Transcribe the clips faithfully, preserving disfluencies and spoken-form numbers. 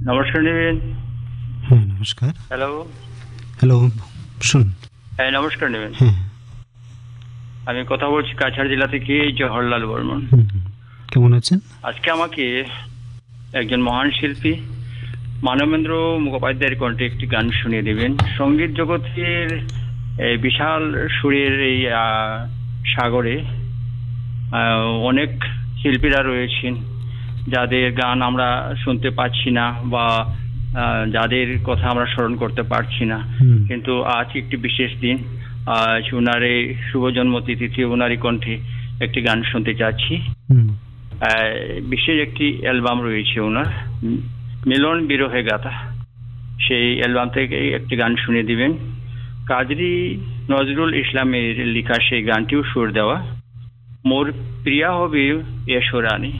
নমস্কার নেবেন। হ্যাঁ নমস্কার। হ্যালো হ্যালো শুন। হ্যাঁ নমস্কার নেবেন। হ্যাঁ আমি কথা বলছি কাছাড় জেলা থেকে জওহরলাল বর্মন। হুম, হুম। কেমন আছেন? আজকে আমাকে একজন মহান শিল্পী মানবেন্দ্র মুখোপাধ্যায়ের কণ্ঠে একটি গান শুনিয়ে দেবেন। সঙ্গীত জগতের এই বিশাল সুরের এই আহ, সাগরে আহ, অনেক শিল্পীরা রয়েছেন যাদের গান আমরা শুনতে পাচ্ছি না বা আহ, যাদের কথা আমরা স্মরণ করতে পারছি না, হুম, কিন্তু আজ একটি বিশেষ দিন। আজ ওনার এই শুভ জন্মতিথিতে ওনারই কণ্ঠে একটি গান শুনতে চাচ্ছি। হুম। আহ, বিশেষ একটি অ্যালবাম রয়েছে ওনার, উম, মিলন বিরহে গাথা। সেই অ্যালবাম থেকে একটি গান শুনিয়ে দিবেন। কাজী নজরুল ইসলামের লেখা সেই গানটিও সুর দেওয়া, মোর প্রিয়া হবে এসো রানী।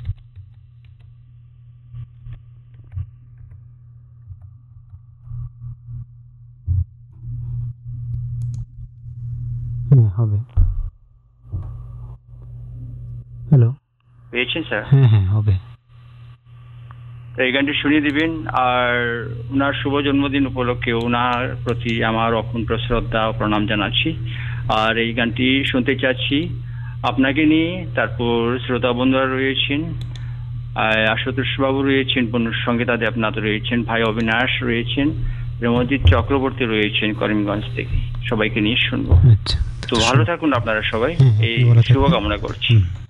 হ্যাঁ হবে। হ্যালো। পেয়েছেন স্যার? হ্যাঁ হ্যাঁ হবে। তো এই গানটি শুনিয়ে দিবেন। আর ওনার শুভ জন্মদিন উপলক্ষে ওনার প্রতি আমার অকুণ্ঠ শ্রদ্ধা ও প্রণাম জানাচ্ছি। আর এই গানটি শুনতে চাচ্ছি আপনাকে নিয়ে। তারপর শ্রোতা বন্ধুরা রয়েছেন, আর আশুতোষ বাবু রয়েছেন, সঙ্গীতা দেবনাথ রয়েছেন, ভাই অবিনাশ রয়েছেন, প্রেমজিৎ চক্রবর্তী রয়েছেন করিমগঞ্জ থেকে। সবাইকে নিয়ে শুনবো। আচ্ছা তো ভালো থাকুন আপনারা সবাই, হ্যাঁ, এই ভালো থাকুন। শুভকামনা করছি। হুম।